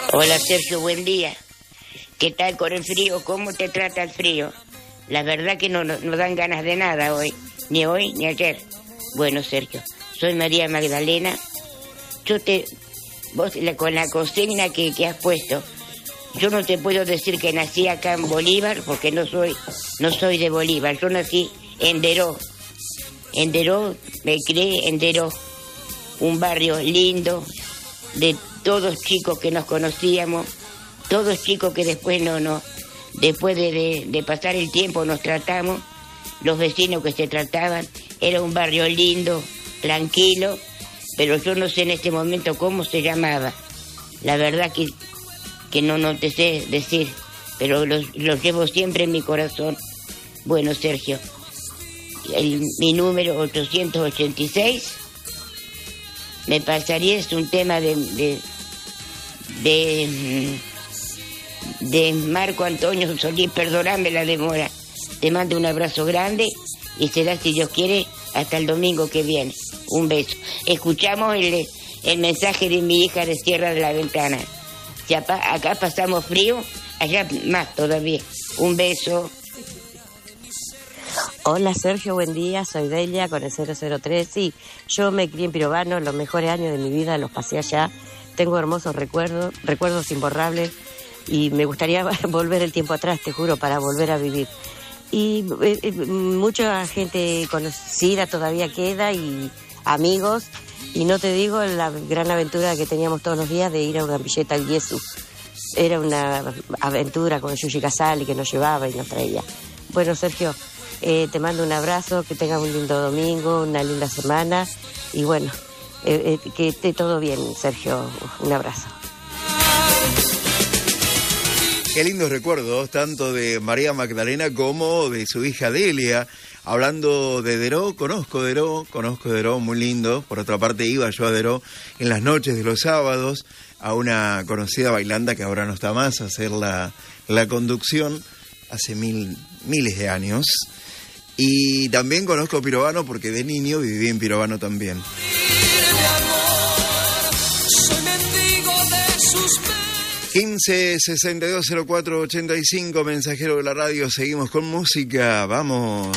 Hola Sergio, buen día. ¿Qué tal con el frío? ¿Cómo te trata el frío? La verdad que no dan ganas de nada hoy ni ayer. Bueno Sergio, soy María Magdalena. Vos con la consigna que has puesto, yo no te puedo decir que nací acá en Bolívar porque no soy de Bolívar. Yo nací en Deró. En Deró, me crié en Deró, un barrio lindo, de todos chicos que nos conocíamos, todos chicos que después después de pasar el tiempo nos tratamos, los vecinos que se trataban. Era un barrio lindo, tranquilo, pero yo no sé en este momento cómo se llamaba. La verdad que no te sé decir, pero los llevo siempre en mi corazón. Bueno, Sergio, mi número 886, me pasarías un tema de Marco Antonio Solís, perdóname la demora. Te mando un abrazo grande y será, si Dios quiere, hasta el domingo que viene. Un beso. Escuchamos el mensaje de mi hija de Sierra de la Ventana. Si acá pasamos frío, allá más todavía. Un beso. Hola Sergio, buen día, soy Delia con el 003. Sí, yo me crié en Pirovano, los mejores años de mi vida los pasé allá. Tengo hermosos recuerdos imborrables y me gustaría volver el tiempo atrás, te juro, para volver a vivir. Y mucha gente conocida todavía queda y amigos, y no te digo la gran aventura que teníamos todos los días de ir a una villeta al Yesu. Era una aventura con el Yuyi Casali que nos llevaba y nos traía. Bueno Sergio, te mando un abrazo, que tengas un lindo domingo, una linda semana y bueno, que esté todo bien, Sergio. Un abrazo. Qué lindos recuerdos, tanto de María Magdalena como de su hija Delia. Hablando de Deró, conozco Deró, muy lindo. Por otra parte, iba yo a Deró en las noches de los sábados a una conocida bailanda que ahora no está más, a hacer la conducción hace miles de años. Y también conozco Pirovano porque de niño viví en Pirovano también. 15 62 04 85, mensajero de la radio. Seguimos con música, vamos.